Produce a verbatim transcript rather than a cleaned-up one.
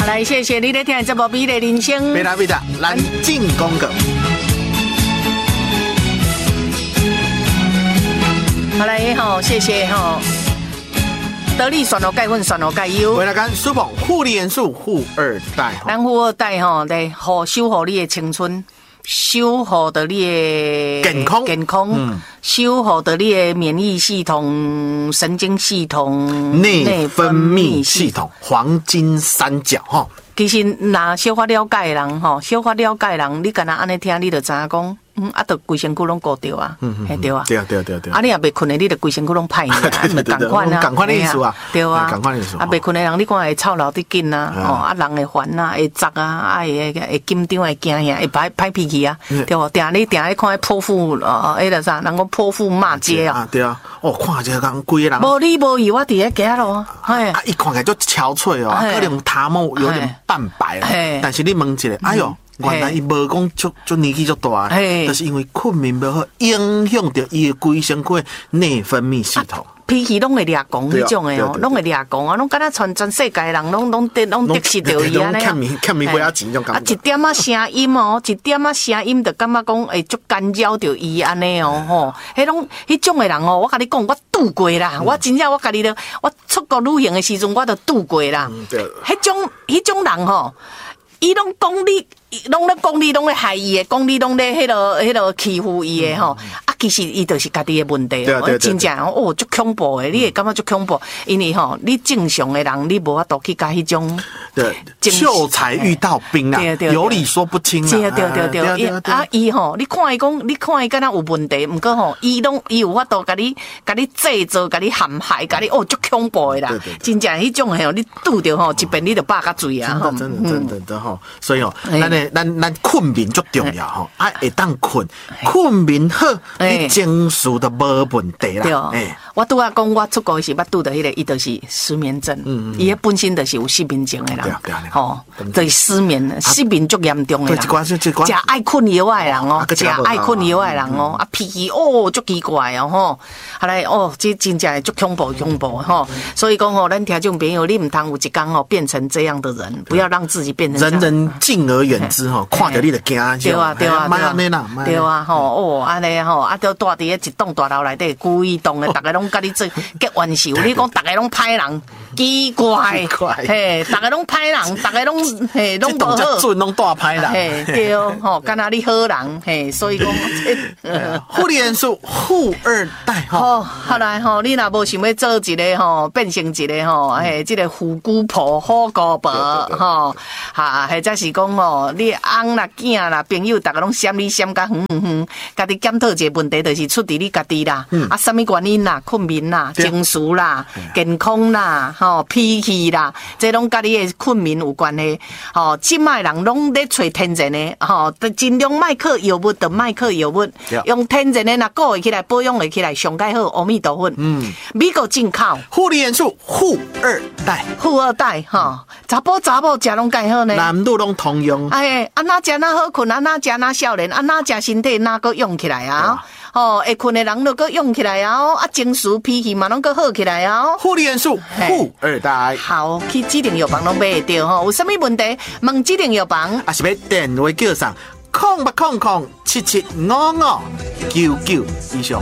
好来，谢谢你咧听这部《美丽人生》。 贝拉贝达，蓝进公告。 好来吼，谢谢吼。得力选罗钙粉，选罗钙优。 为了干舒捧护理元素护二代， 咱护二代吼，来好修护你的青春，修护的你的健康， 健康，嗯，修护的你的免疫系统、神经系统、 内分泌系统，黄金三角哈。 其实，若小可了解的人吼，小可了解的人，你敢若安尼听，你就知影讲。嗯，啊，就规身躯拢顾着啊，嗯嗯，对啊， 对啊，对啊，对啊，对啊。 啊，你也袂困的，你就规身躯拢歹呢，啊，咪共款啊， 共款的意思啊， 对啊， 共款的意思。 啊，袂困的人，你看会操劳得紧啊，哦，啊，人会烦啊，会杂啊，啊，会会紧张，会惊吓，会歹歹脾气啊，对无？定你定咧看泼妇，呃，迄个啥，人讲泼妇骂街啊， 对啊，哦，看这个人规个人， 无理无义，我伫咧街咯， 哎，啊，一看起来就憔悴哦，可能头毛有点半白啊，但是你问一下，哎呦。原来伊无讲足足年纪足大，就是因为困眠不好，影响到伊的规身躯内分泌系统。 脾气拢会掠狂迄种的哦，拢会掠狂啊，拢敢若全全世界人拢拢得拢得失着伊安尼啊。 欠米欠米花钱种感觉。 啊，一点仔声音哦，一点仔声音就感觉讲会足干扰着伊安尼哦吼。迄种迄种的人哦，我甲你讲，我拄过啦，我真正我家己咧，我出国旅行的时阵，我都拄过啦。迄种迄种人吼。伊拢讲你，拢咧讲你，拢咧害伊的，讲你拢咧迄落迄落欺负伊的吼。啊，其实伊就是家己的问题哦，真正哦，足恐怖的，你会感觉足恐怖，因为吼，你正常的人，你无法度去甲迄种。 对，秀才遇到兵啊，有理说不清啊。 对对对对，啊，伊吼，你看伊讲，你看伊敢若有问题，毋过吼，伊拢伊有法度甲你甲你制造，甲你陷害，甲你哦，足恐怖的啦。真正迄种吼，你拄着吼，一遍你就百甲罪啊。 真的真的真的真吼。所以哦，咱的咱咱困眠最重要吼，啊会当困，困眠好，你情绪都无问题啦。 哎，我拄啊讲，我出国时捌拄到迄个，伊就是失眠症，伊个本身就是有失眠症的人，吼，就是失眠，失眠足严重的人，食爱困药的人哦，食爱困药的人哦，啊脾气哦足奇怪哦吼，后来哦，这真正足恐怖恐怖吼，所以讲吼，咱听众朋友，你唔通有一天哦变成这样的人，不要让自己变成这样。 人人敬而远之吼，看着你就惊。 对啊对啊， 莫安尼啦， 对啊吼哦，安尼吼，啊，都住伫咧一栋大楼内底，故意栋的，大家拢甲你做结冤仇。你讲大家拢歹人，奇怪，嘿，大家拢歹人，大家拢嘿拢无好， 准拢大歹人， 嘿对吼，敢若你好人，嘿，所以讲， 护理元素护二代吼。后来吼，你若无想要做一个吼，变成一个吼，嘿，这个虎姑婆、虎姑婆吼，哈，或者是讲吼，你翁啦、囝啦、朋友，大家拢嫌你嫌甲远远远，家己检讨一个问题，就是出伫你家己啦。啊，什么原因啦？困眠啦、情绪啦、健康啦、吼脾气啦，这拢甲你的困眠有关系。吼，即卖人拢咧找天然的，吼，尽量莫靠药物，就莫靠药物，用天然的，若顾会起来，保养会起来，上介好。阿弥陀佛。嗯，美国进口护理元素护二代， 护二代哈，查甫查某食拢介好呢， 男女拢通用。 哎，安那食哪好困，安那食哪少年，安那食身体哪个用起来啊？哦，会困的人都个用起来啊，啊，情绪脾气嘛拢个好起来啊。 护理元素护二代， 好，去指定药房拢买得到吼，有啥物问题问指定药房， 啊是要电话叫上空八空空七七五五九九以上。